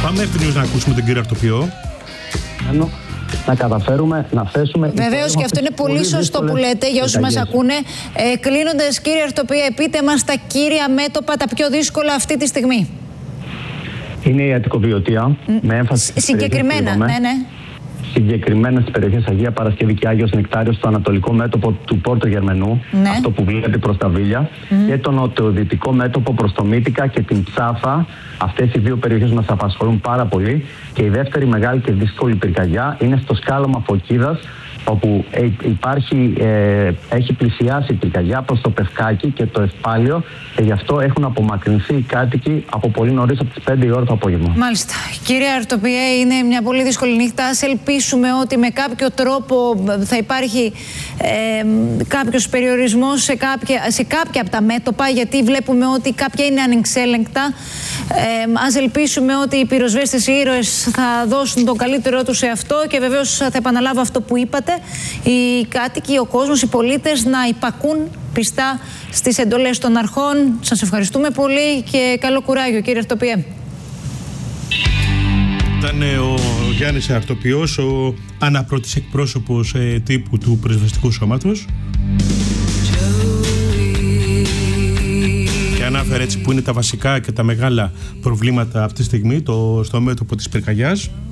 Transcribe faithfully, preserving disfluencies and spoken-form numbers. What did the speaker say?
Πάμε μέχρι την να ακούσουμε τον κύριο Αρτοπιό. Να καταφέρουμε να θέσουμε. Βεβαίως, και αυτό είναι πολύ σωστό που λέτε για όσους μας ακούνε. Ε, κλείνοντας, κύριε Αρτοπία, πείτε μας τα κύρια μέτωπα, τα πιο δύσκολα αυτή τη στιγμή. Είναι η Αττικοβιωτία, mm. με έμφαση. Συγκεκριμένα, ναι, ναι. Συγκεκριμένα στις περιοχές Αγία Παρασκευή και Άγιος Νεκτάριος, στο ανατολικό μέτωπο του Πόρτο Γερμενού, ναι. αυτό που βλέπει προς τα Βίλια, mm. και το νοτιοδυτικό μέτωπο προς το Μύτικα και την Ψάφα. Αυτές οι δύο περιοχές μας απασχολούν πάρα πολύ. Και η δεύτερη μεγάλη και δύσκολη πυρκαγιά είναι στο σκάλωμα Φωκίδας, όπου υπάρχει, ε, έχει πλησιάσει η πυρκαγιά προς το Πευκάκι και το Ευπάλιο, και γι' αυτό έχουν απομακρυνθεί οι κάτοικοι από πολύ νωρίς, από τις πέντε η ώρα το απόγευμα. Μάλιστα. Κύριε Αρτοπιέ, είναι μια πολύ δύσκολη νύχτα. Ας ελπίσουμε ότι με κάποιο τρόπο θα υπάρχει ε, κάποιος περιορισμός σε κάποια, σε κάποια από τα μέτωπα, γιατί βλέπουμε ότι κάποια είναι ανεξέλεγκτα. Ε, ας ελπίσουμε ότι οι πυροσβέστες, οι ήρωες θα δώσουν τον καλύτερό τους σε αυτό, και βεβαίως θα επαναλάβω αυτό που είπατε. Οι κάτοικοι, ο κόσμος, οι πολίτες να υπακούν πιστά στις εντολές των αρχών. Σας ευχαριστούμε πολύ και καλό κουράγιο, κύριε Αρτοπιέ. Ήταν ο Γιάννης Αρτοπιός, ο αναπρώτης εκπρόσωπος ε, τύπου του Πρεσβευτικού Σώματος, και ανάφερε έτσι που είναι τα βασικά και τα μεγάλα προβλήματα αυτή τη στιγμή το, στο μέτωπο της πυρκαγιάς.